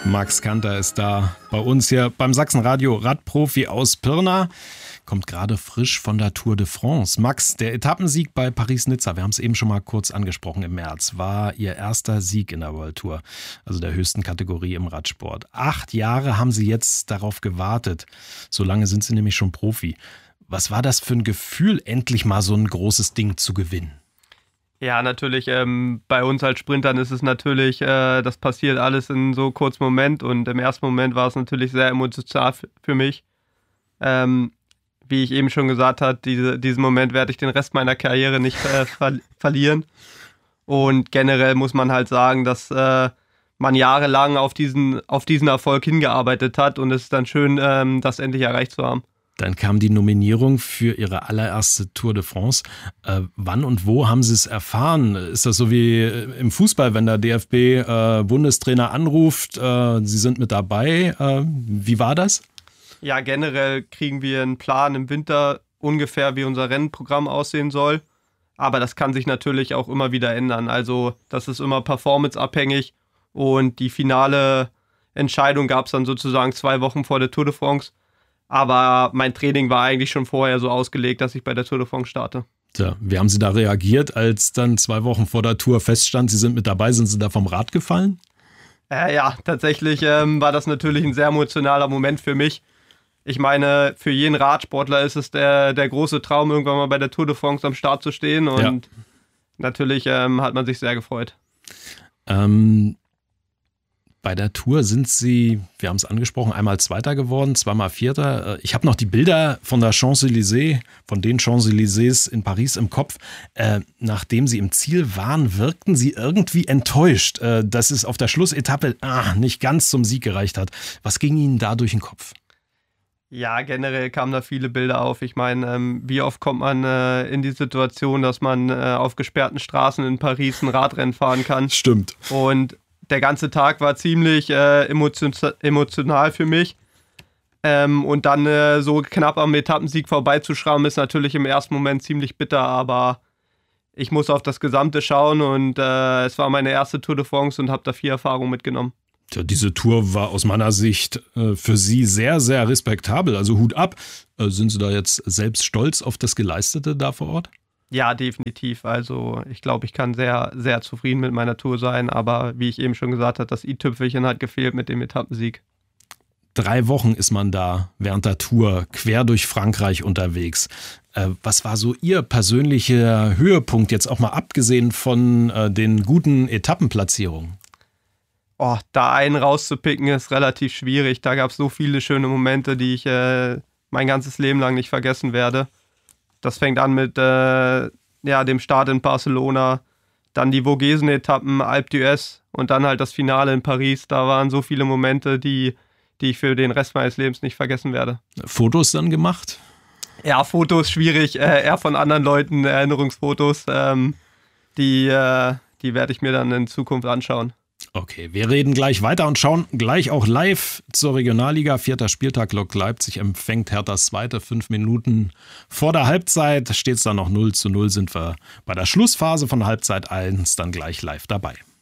Max Kanter ist da bei uns hier beim Sachsenradio, Radprofi aus Pirna. Kommt gerade frisch von der Tour de France. Max, der Etappensieg bei Paris-Nizza, wir haben es eben schon mal kurz angesprochen im März, war Ihr erster Sieg in der World Tour, also der höchsten Kategorie im Radsport. 8 Jahre haben Sie jetzt darauf gewartet. So lange sind Sie nämlich schon Profi. Was war das für ein Gefühl, endlich mal so ein großes Ding zu gewinnen? Ja, natürlich. Bei uns als Sprintern ist es natürlich, das passiert alles in so einem kurzen Moment, und im ersten Moment war es natürlich sehr emotional für mich. Wie ich eben schon gesagt habe, diesen Moment werde ich den Rest meiner Karriere nicht verlieren. Und generell muss man halt sagen, dass man jahrelang auf diesen Erfolg hingearbeitet hat, und es ist dann schön, das endlich erreicht zu haben. Dann kam die Nominierung für Ihre allererste Tour de France. Wann und wo haben Sie es erfahren? Ist das so wie im Fußball, wenn der DFB-Bundestrainer anruft, Sie sind mit dabei? Wie war das? Ja, generell kriegen wir einen Plan im Winter ungefähr, wie unser Rennprogramm aussehen soll. Aber das kann sich natürlich auch immer wieder ändern. Also das ist immer performanceabhängig, und die finale Entscheidung gab es dann sozusagen 2 Wochen vor der Tour de France. Aber mein Training war eigentlich schon vorher so ausgelegt, dass ich bei der Tour de France starte. Tja, wie haben Sie da reagiert, als dann 2 Wochen vor der Tour feststand, Sie sind mit dabei? Sind Sie da vom Rad gefallen? Ja, tatsächlich war das natürlich ein sehr emotionaler Moment für mich. Ich meine, für jeden Radsportler ist es der große Traum, irgendwann mal bei der Tour de France am Start zu stehen. Und natürlich hat man sich sehr gefreut. Bei der Tour sind Sie, wir haben es angesprochen, einmal Zweiter geworden, zweimal Vierter. Ich habe noch die Bilder von den Champs-Élysées in Paris im Kopf. Nachdem Sie im Ziel waren, wirkten Sie irgendwie enttäuscht, dass es auf der Schlussetappe nicht ganz zum Sieg gereicht hat. Was ging Ihnen da durch den Kopf? Ja, generell kamen da viele Bilder auf. Ich meine, wie oft kommt man in die Situation, dass man auf gesperrten Straßen in Paris ein Radrennen fahren kann? Stimmt. Und der ganze Tag war ziemlich emotional für mich. Und dann so knapp am Etappensieg vorbeizuschrammen, ist natürlich im ersten Moment ziemlich bitter, aber ich muss auf das Gesamte schauen, und es war meine erste Tour de France und habe da viel Erfahrung mitgenommen. Tja, diese Tour war aus meiner Sicht für Sie sehr, sehr respektabel. Also Hut ab. Sind Sie da jetzt selbst stolz auf das Geleistete da vor Ort? Ja, definitiv. Also ich glaube, ich kann sehr, sehr zufrieden mit meiner Tour sein. Aber wie ich eben schon gesagt habe, das i-Tüpfelchen hat gefehlt mit dem Etappensieg. 3 Wochen ist man da während der Tour quer durch Frankreich unterwegs. Was war so Ihr persönlicher Höhepunkt, jetzt auch mal abgesehen von den guten Etappenplatzierungen? Da einen rauszupicken ist relativ schwierig. Da gab es so viele schöne Momente, die ich mein ganzes Leben lang nicht vergessen werde. Das fängt an mit dem Start in Barcelona, dann die Vogesen-Etappen, Alpe d'Huez und dann halt das Finale in Paris. Da waren so viele Momente, die ich für den Rest meines Lebens nicht vergessen werde. Fotos dann gemacht? Ja, Fotos schwierig, eher von anderen Leuten, Erinnerungsfotos. Die werde ich mir dann in Zukunft anschauen. Okay, wir reden gleich weiter und schauen gleich auch live zur Regionalliga. 4. Spieltag, Lok Leipzig empfängt Herthas Zweite. 5 Minuten vor der Halbzeit steht es dann noch 0:0. Sind wir bei der Schlussphase von Halbzeit 1 dann gleich live dabei.